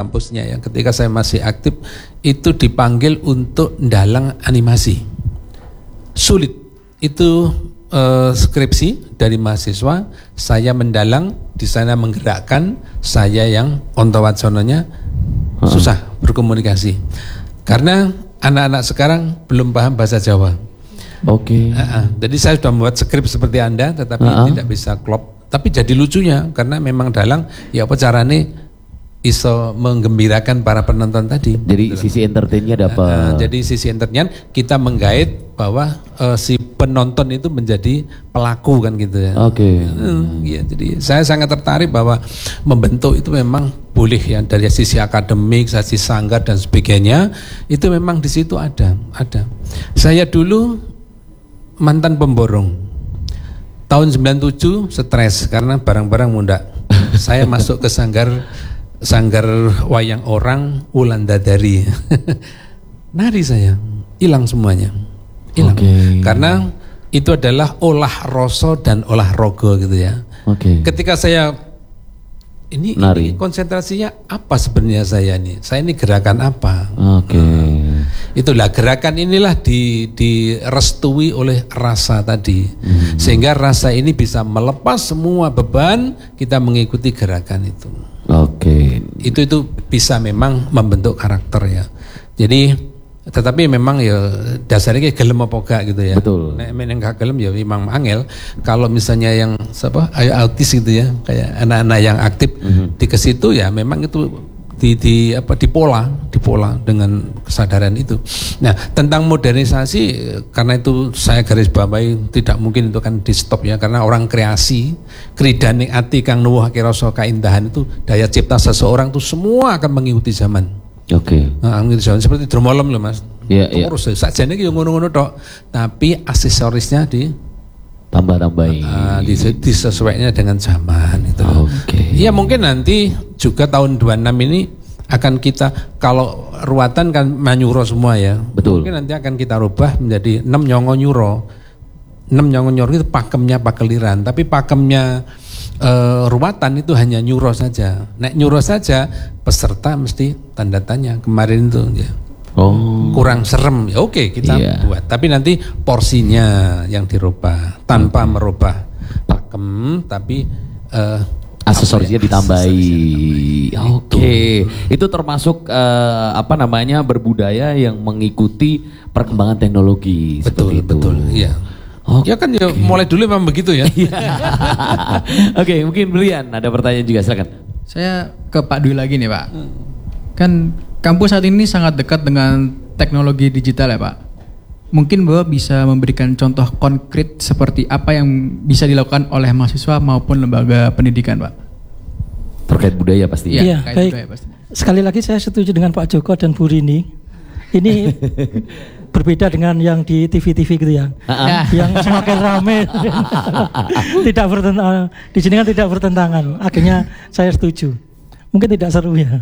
kampusnya ya, ketika saya masih aktif itu dipanggil untuk ndalang animasi. Sulit itu skripsi dari mahasiswa, saya mendalang di sana menggerakkan, saya yang ontowacononya susah berkomunikasi. Karena anak-anak sekarang belum paham bahasa Jawa. Oke. Jadi saya sudah membuat skrip seperti Anda, tetapi tidak bisa klop. Tapi jadi lucunya karena memang dalang ya apa caranya iso menggembirakan para penonton tadi. Jadi sisi entertainnya dapat. Jadi sisi entertainnya kita menggait bahwa si penonton itu menjadi pelaku kan gitu ya. Oke. Ya, jadi saya sangat tertarik bahwa membentuk itu memang boleh ya dari sisi akademik, sisi sanggar dan sebagainya itu memang di situ ada. Saya dulu mantan pemborong. Tahun 97 stres karena barang-barang mundak. Saya masuk ke sanggar wayang orang Wulandadari. Nari saya, hilang semuanya. Hilang. Karena itu adalah olah rasa dan olah rogo gitu ya. Ketika saya ini konsentrasinya apa sebenarnya saya ini? Saya ini gerakan apa? Itulah gerakan inilah direstui oleh rasa tadi, sehingga rasa ini bisa melepas semua beban kita mengikuti gerakan itu. Itu bisa memang membentuk karakter ya. Jadi tetapi memang ya dasarnya kayak gelem apa gak gitu ya. Betul. Nek men gak gelem ya memang angel. Kalau misalnya yang autis gitu ya, kayak anak-anak yang aktif di ke situ ya memang itu dipola dengan kesadaran itu. Nah, tentang modernisasi karena itu saya garis bawahi tidak mungkin itu kan di stop ya, karena orang kreasi kridaning ati kang nuwuhake rasa kaindahan itu daya cipta seseorang itu semua akan mengikuti zaman. Nah, seperti drumolem loh Mas. Terus sajane iki yo ngono-ngono tok, tapi aksesorisnya tambah-tambahin, disesuaikannya dengan zaman itu. Ya mungkin nanti juga tahun 26 ini akan kita, kalau ruatan kan manyuro semua ya. Mungkin nanti akan kita rubah menjadi 6 nyongo nyuro. 6 nyongo nyuro itu pakemnya pakeliran, tapi pakemnya ruatan itu hanya nyuro saja. Nek nyuro saja peserta mesti tanda tanya kemarin itu ya. Kurang serem ya, kita buat, tapi nanti porsinya yang dirubah tanpa merubah pakem, tapi aksesorisnya ditambahi. Itu termasuk berbudaya yang mengikuti perkembangan teknologi. Betul. Iya. Ya kan ya mulai dulu memang begitu ya. Mungkin Brian ada pertanyaan juga, silakan. Saya ke Pak Dwi lagi nih Pak. Kan kampus saat ini sangat dekat dengan teknologi digital ya Pak. Mungkin Bapak bisa memberikan contoh konkret seperti apa yang bisa dilakukan oleh mahasiswa maupun lembaga pendidikan Pak? Terkait budaya pasti. Iya, baik. Budaya, pasti. Sekali lagi saya setuju dengan Pak Joko dan Bu Rini. Ini berbeda dengan yang di TV-TV gitu ya. Yang semakin ramai. Tidak bertentangan. Di sini kan tidak bertentangan. Akhirnya saya setuju. Mungkin tidak seru ya.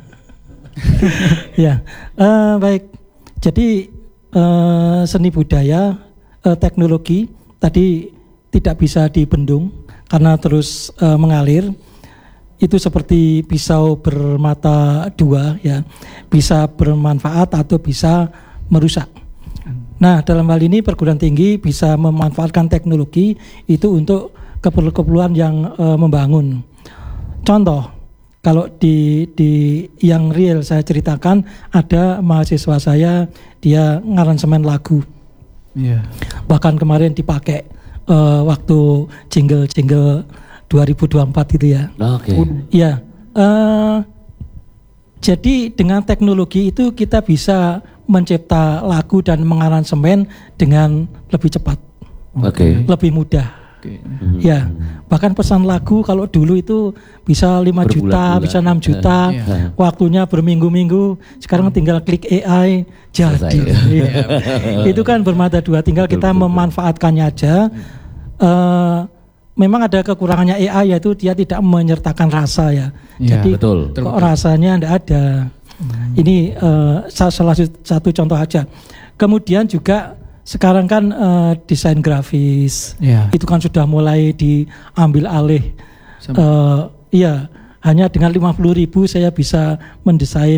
Baik. Jadi seni budaya, teknologi tadi tidak bisa dibendung karena terus mengalir. Itu seperti pisau bermata dua ya, bisa bermanfaat atau bisa merusak. Nah, dalam hal ini perguruan tinggi bisa memanfaatkan teknologi itu untuk keperluan yang membangun. Contoh, kalau di yang real saya ceritakan, ada mahasiswa saya, dia ngaransemen lagu. Bahkan kemarin dipakai waktu jingle 2024 gitu ya. Jadi dengan teknologi itu kita bisa mencipta lagu dan mengaransemen dengan lebih cepat, lebih mudah. Ya, bahkan pesan lagu kalau dulu itu bisa 5 juta, bisa 6 juta, waktunya berminggu-minggu. Sekarang tinggal klik AI jadi. Itu kan bermata dua, tinggal kita memanfaatkannya aja. Memang ada kekurangannya AI, yaitu dia tidak menyertakan rasa ya. Jadi kok rasanya tidak ada. Ini salah satu contoh aja. Kemudian juga sekarang kan desain grafis itu kan sudah mulai diambil alih. Hanya dengan 50.000 saya bisa mendesain